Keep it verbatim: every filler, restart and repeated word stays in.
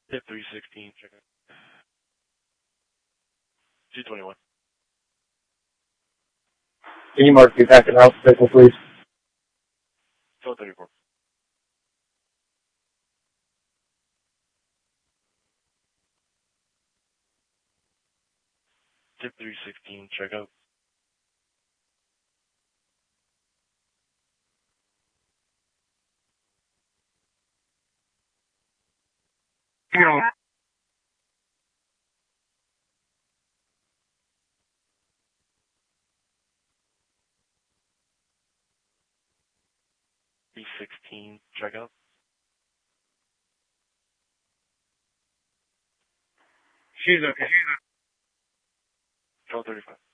Tip three sixteen, check out. two twenty-one. Can you mark the packet house vehicle, please? twelve thirty-four. Tip three sixteen, check out. No. three sixteen, check out. She's okay. twelve thirty-five.